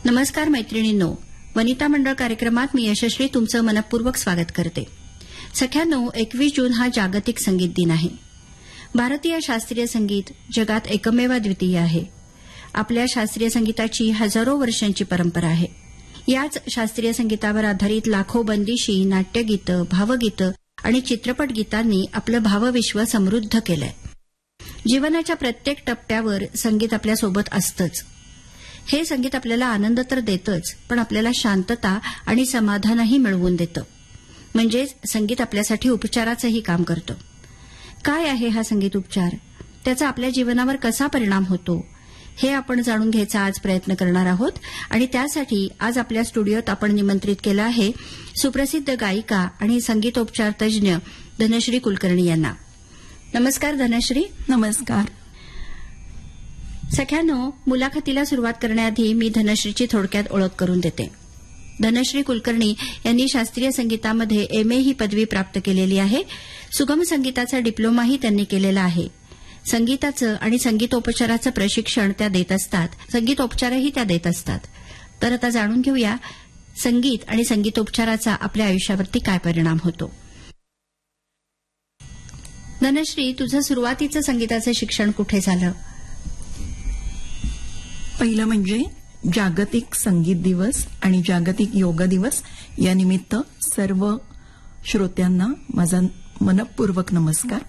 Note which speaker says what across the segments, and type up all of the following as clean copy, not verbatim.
Speaker 1: नमस्कार मैत्रिणींनो, वनिता मंडळ कार्यक्रमात मी यशस्वी तुमचं मनपूर्वक स्वागत करते. सख्यांनो, 21 जून हा जागतिक संगीत दिन आहे. भारतीय शास्त्रीय संगीत जगात एकमेव द्वितीय आहे. आपल्या शास्त्रीय संगीताची हजारो वर्षांची परंपरा आहे. याच शास्त्रीय संगीतावर आधारित लाखो बंदिशी, नाट्यगीतं, भावगीतं आणि चित्रपट गीतांनी आपलं भावविश्व समृद्ध केलंय. जीवनाच्या प्रत्येक टप्प्यावर संगीत आपल्यासोबत असतंच. हे संगीत आपल्याला आनंद तर देतच, पण आपल्याला शांतता आणि समाधानही मिळवून देतं. म्हणजेच संगीत आपल्यासाठी उपचाराचंही काम करतं. काय आहे हा संगीत उपचार? त्याचा आपल्या जीवनावर कसा परिणाम होतो, हे आपण जाणून घ्यायचा आज प्रयत्न करणार आहोत. आणि त्यासाठी आज आपल्या स्टुडिओत आपण निमंत्रित केलं आहे सुप्रसिद्ध गायिका आणि संगीतोपचार तज्ज्ञ धनश्री कुलकर्णी यांना. नमस्कार धनश्री.
Speaker 2: नमस्कार.
Speaker 1: सख्यांनो, मुलाखतीला सुरुवात करण्याआधी मी धनश्रीची थोडक्यात ओळख करून देते. धनश्री कुलकर्णी यांनी शास्त्रीय संगीतामध्ये एमए ही पदवी प्राप्त केलेली आहे. सुगम संगीताचा डिप्लोमाही त्यांनी केलेला आहे. संगीताचं आणि संगीतोपचाराचं प्रशिक्षण त्या देत असतात, संगीतोपचारही त्या देत असतात. तर आता जाणून घेऊया संगीत आणि संगीतोपचाराचा आपल्या आयुष्यावरती काय परिणाम होतो. धनश्री, तुझं सुरुवातीचं संगीताचं शिक्षण कुठे झालं?
Speaker 2: पहिलं म्हणजे जागतिक संगीत दिवस आणि जागतिक योग दिवस या निमित्त सर्व श्रोत्यांना माझा मनपूर्वक नमस्कार.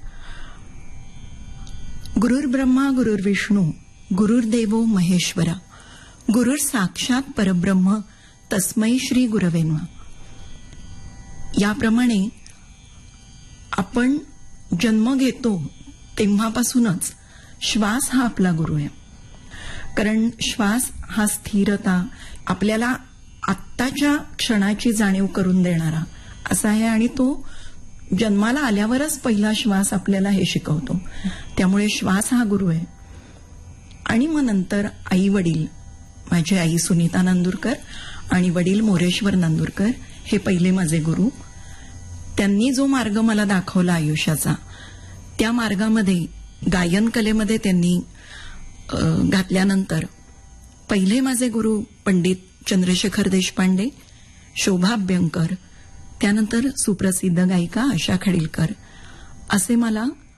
Speaker 2: गुरुर् ब्रह्मा गुरुर्विष्णू गुरुर्देवो महेश्वरा गुरुर साक्षात परब्रह्म तस्मै श्री गुरवे नमः. याप्रमाणे आपण जन्म घेतो तेव्हापासूनच श्वास हा आपला गुरु आहे. कारण श्वास हा स्थिरता, आपल्याला आत्ताच्या क्षणाची जाणीव करून देणारा असा आहे आणि तो जन्माला आल्यावरच पहिला श्वास आपल्याला हे शिकवतो. त्यामुळे श्वास हा गुरु आहे. आणि मग नंतर आई वडील, माझी आई सुनीता नांदुरकर आणि वडील मोरेश्वर नांदुरकर हे पहिले माझे गुरु. त्यांनी जो मार्ग मला दाखवला आयुष्याचा, त्या मार्गामध्ये गायन कलेमध्ये त्यांनी घातल्यानंतर पहिले माझे गुरु पंडित चंद्रशेखर देशपांडे, शोभा अभ्यंकर, त्यानंतर सुप्रसिद्ध गायिका आशा खडीलकर, असे मला